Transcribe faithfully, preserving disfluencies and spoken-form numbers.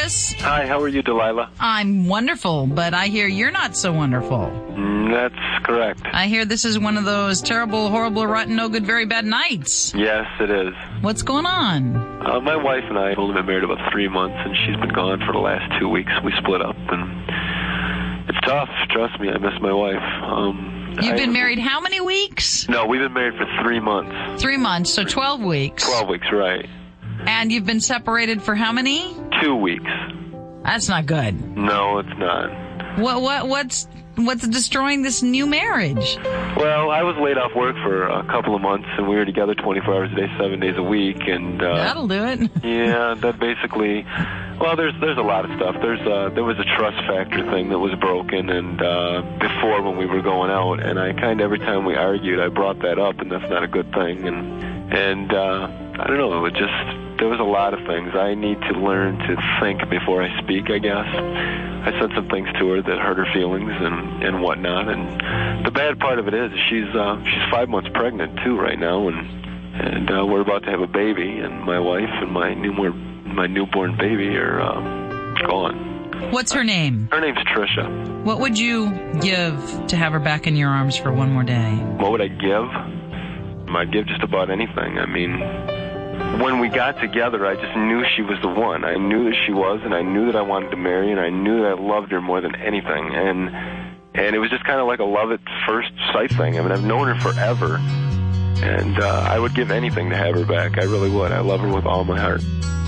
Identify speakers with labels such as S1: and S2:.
S1: Chris.
S2: Hi, how are you, Delilah?
S1: I'm wonderful, but I hear you're not so wonderful.
S2: Mm, that's correct.
S1: I hear this is one of those terrible, horrible, rotten, no good, very bad nights.
S2: Yes, it is.
S1: What's going on?
S2: Uh, my wife and I have only been married about three months, and she's been gone for the last two weeks. We split up, and it's tough. Trust me, I miss my wife. Um,
S1: You've
S2: I,
S1: been married how many weeks?
S2: No, we've been married for three months.
S1: Three months, so twelve weeks.
S2: Twelve weeks, right.
S1: And you've been separated for how many?
S2: Two weeks.
S1: That's not good.
S2: No, it's not.
S1: What what what's what's destroying this new marriage?
S2: Well, I was laid off work for a couple of months, and we were together twenty-four hours a day, seven days a week, and uh,
S1: that'll do it.
S2: Yeah, that basically. Well, there's there's a lot of stuff. There's uh, there was a trust factor thing that was broken, and uh, before when we were going out, and I kind of every time we argued, I brought that up, and that's not a good thing, and and uh, I don't know, it was just. There was a lot of things. I need to learn to think before I speak, I guess. I said some things to her that hurt her feelings and, and whatnot. And the bad part of it is she's uh, she's five months pregnant, too, right now. And and uh, we're about to have a baby. And my wife and my, newborn, my newborn baby are uh, gone.
S1: What's her name?
S2: Her name's Trisha.
S1: What would you give to have her back in your arms for one more day?
S2: What would I give? I'd give just about anything. I mean... When we got together, I just knew she was the one. I knew that she was, and I knew that I wanted to marry, and I knew that I loved her more than anything. And and it was just kind of like a love at first sight thing. I mean, I've known her forever, and uh, I would give anything to have her back. I really would. I love her with all my heart.